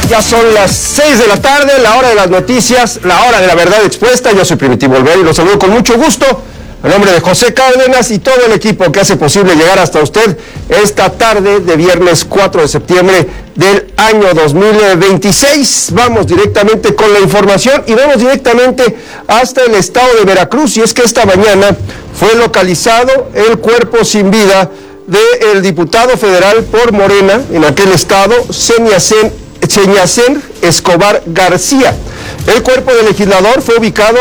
Ya son las 6 de la tarde, la hora de las noticias, la hora de la verdad expuesta. Yo soy Primitivo Olvera y los saludo con mucho gusto. En nombre de José Cárdenas y todo el equipo que hace posible llegar hasta usted esta tarde de viernes 4 de septiembre del año 2026. Vamos directamente con la información y vamos directamente hasta el estado de Veracruz. Y es que esta mañana fue localizado el cuerpo sin vida del diputado federal por Morena en aquel estado, Señacén Escobar García. El cuerpo del legislador fue ubicado